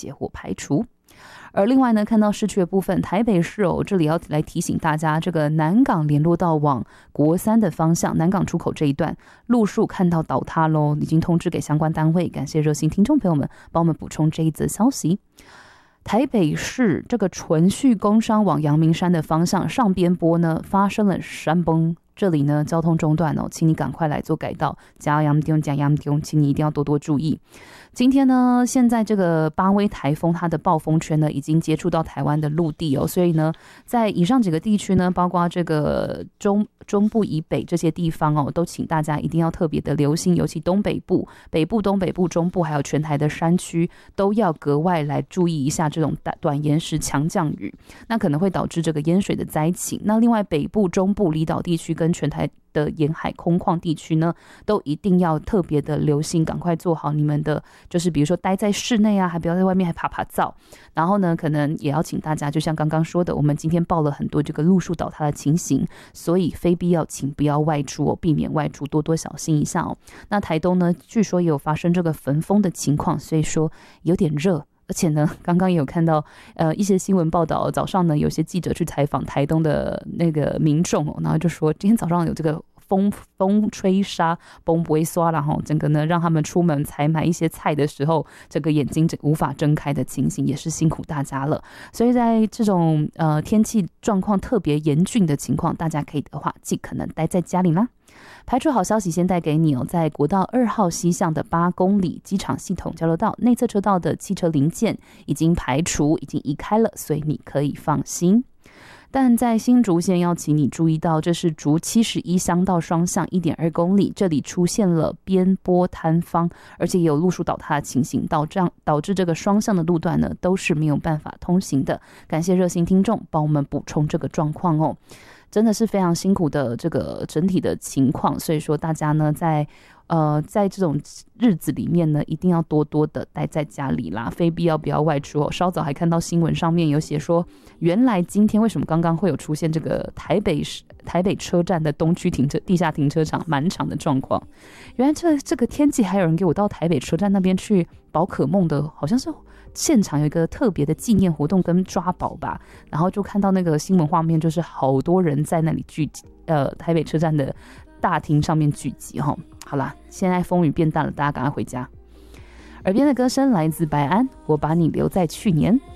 解或排除。而另外呢，看到市区的部分，台北市这里要来提醒大家，这个南港联络道往国三的方向，南港出口这一段路树看到倒塌咯，已经通知给相关单位，感谢热心听众朋友们帮我们补充这一则消息。台北市这个纯蓄工商往阳明山的方向上边坡呢发生了山崩，这里呢交通中断请你赶快来做改道，加阳丢，请你一定要多多注意。今天呢，现在这个巴威台风它的暴风圈呢已经接触到台湾的陆地所以呢，在以上几个地区呢，包括这个中部以北这些地方都请大家一定要特别的留心，尤其东北部、北部、东北部、中部还有全台的山区都要格外来注意一下这种短延时强降雨，那可能会导致这个淹水的灾情。那另外北部、中部离岛地区跟全台的沿海空旷地区呢，都一定要特别的留心，赶快做好你们的，就是比如说待在室内还不要在外面还爬灶。然后呢，可能也要请大家，就像刚刚说的，我们今天报了很多这个路树倒塌的情形，所以非必要请不要外出避免外出，多多小心一下那台东呢，据说也有发生这个焚风的情况，所以说有点热。而且呢，刚刚也有看到一些新闻报道，早上呢有些记者去采访台东的那个民众然后就说今天早上有这个风吹沙，崩不会刷了整个呢让他们出门采买一些菜的时候，这个眼睛无法睁开的情形，也是辛苦大家了。所以在这种天气状况特别严峻的情况，大家可以的话尽可能待在家里啦。排除好消息先带给你在国道2号西向的8公里机场系统交流道内侧车道的汽车零件已经排除，已经移开了，所以你可以放心。但在新竹县要请你注意到，这是竹71乡道双向 1.2 公里，这里出现了边坡坍方，而且也有路树倒塌的情形，导致这个双向的路段呢都是没有办法通行的。感谢热心听众帮我们补充这个状况真的是非常辛苦的这个整体的情况，所以说大家呢在这种日子里面呢，一定要多多的待在家里啦，非必要不要外出稍早还看到新闻上面有写说，原来今天为什么刚刚会有出现这个台北车站的东区地下停车场满场的状况？原来这个天气还有人给我到台北车站那边去宝可梦的，好像是现场有一个特别的纪念活动跟抓宝吧，然后就看到那个新闻画面，就是好多人在那里聚集，台北车站的大厅上面聚集好啦，现在风雨变淡了，大家赶快回家。耳边的歌声来自白安，我把你留在去年。